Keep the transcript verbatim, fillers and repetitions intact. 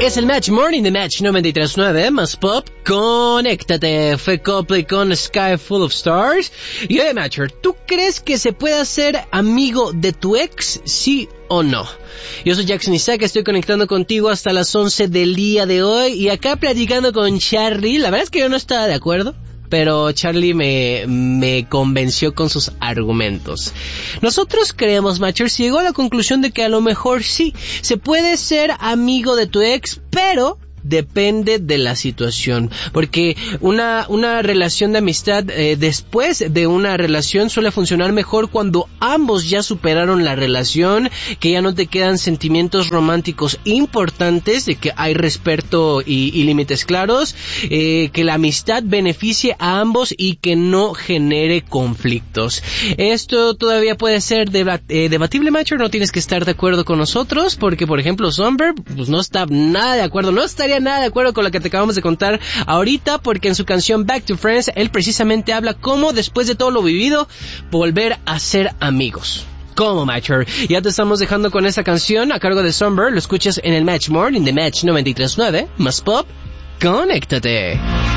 Es el Match Morning de Match noventa y tres punto nueve, más pop, conéctate. Fue Coldplay con Sky Full of Stars. Y oye, Matcher, ¿tú crees que se puede hacer amigo de tu ex, sí o no? Yo soy Jackson Isaac, estoy conectando contigo hasta las once del día de hoy. Y acá platicando con Charlie, la verdad es que yo no estaba de acuerdo, pero Charlie me, me convenció con sus argumentos. Nosotros creemos, Matchers, llegó a la conclusión de que a lo mejor sí, se puede ser amigo de tu ex, pero depende de la situación, porque una una relación de amistad eh, después de una relación suele funcionar mejor cuando ambos ya superaron la relación, que ya no te quedan sentimientos románticos importantes, de que hay respeto y, y límites claros, eh, que la amistad beneficie a ambos y que no genere conflictos. Esto todavía puede ser debat- eh, debatible, Matcher, no tienes que estar de acuerdo con nosotros, porque por ejemplo Somber pues no está nada de acuerdo, no estaría nada de acuerdo con lo que te acabamos de contar ahorita, porque en su canción Back to Friends, él precisamente habla cómo después de todo lo vivido, volver a ser amigos. ¿Cómo, Matcher? Ya te estamos dejando con esa canción a cargo de Somber, lo escuchas en el Match Morning de Match noventa y tres punto nueve, más pop, conéctate.